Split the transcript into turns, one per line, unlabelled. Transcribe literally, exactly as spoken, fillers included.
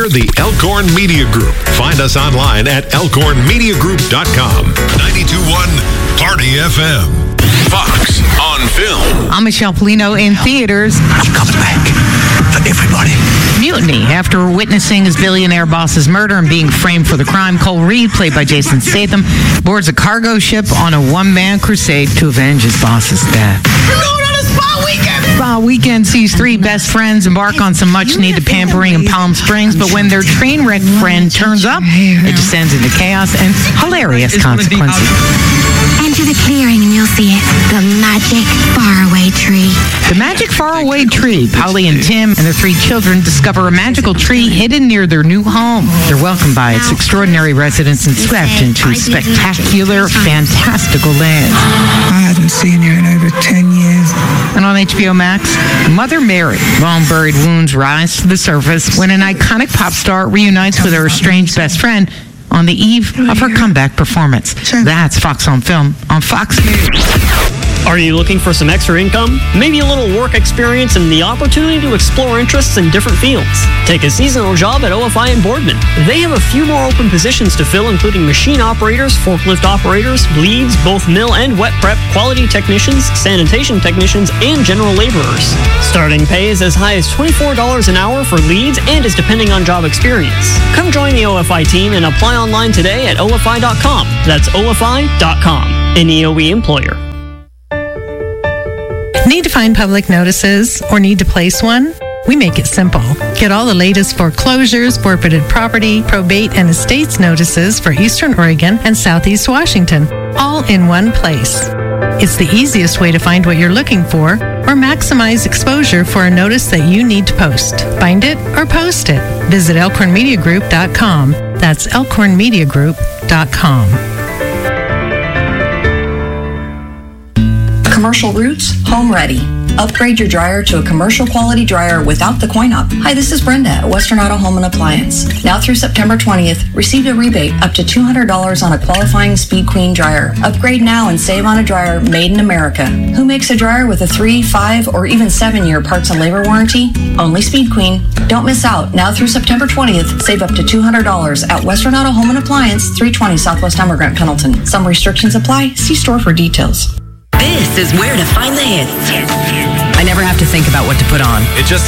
We're the Elkhorn Media Group. Find us online at elkhorn media group dot com. ninety-two point one Party F M. Fox on Film.
I'm Michelle Polino in theaters.
I'm coming back for everybody.
Mutiny. After witnessing his billionaire boss's murder and being framed for the crime, Cole Reed, played by Jason Statham, boards a cargo ship on a one-man crusade to avenge his boss's death.
We're going on a spa weekend.
Spa weekend sees three best friends embark on some much-needed pampering in Palm Springs, but when their train wreck friend turns up, it descends into chaos and hilarious consequences.
Enter the clearing and you'll see it. The magic faraway tree.
The magic faraway tree. Polly and Tim and their three children discover a magical tree hidden near their new home. They're welcomed by its extraordinary residents and swept into spectacular, fantastical land.
I hadn't seen you in over ten years.
And on H B O Max, Mother Mary. Long-buried wounds rise to the surface when an iconic pop star reunites with her estranged best friend on the eve of her comeback performance. That's Fox on Film on Fox News.
Are you looking for some extra income? Maybe a little work experience and the opportunity to explore interests in different fields? Take a seasonal job at O F I in Boardman. They have a few more open positions to fill, including machine operators, forklift operators, leads, both mill and wet prep, quality technicians, sanitation technicians, and general laborers. Starting pay is as high as twenty-four dollars an hour for leads and is depending on job experience. Come join the O F I team and apply online today at O F I dot com. That's O F I dot com. An E O E employer.
Need to find public notices or need to place one? We make it simple. Get all the latest foreclosures, forfeited property, probate, and estates notices for Eastern Oregon and Southeast Washington, all in one place. It's the easiest way to find what you're looking for or maximize exposure for a notice that you need to post. Find it or post it. Visit elkhorn media group dot com. That's elkhorn media group dot com.
Commercial Roots, home ready. Upgrade your dryer to a commercial quality dryer without the coin-op. Hi, this is Brenda at Western Auto Home and Appliance. Now through September twentieth, receive a rebate up to two hundred dollars on a qualifying Speed Queen dryer. Upgrade now and save on a dryer made in America. Who makes a dryer with a three, five, or even seven-year parts and labor warranty? Only Speed Queen. Don't miss out. Now through September twentieth, save up to two hundred dollars at Western Auto Home and Appliance, three twenty Southwest Emigrant, Pendleton. Some restrictions apply. See store for details.
This is where to find the hits. I never have to think about what to put on.
It just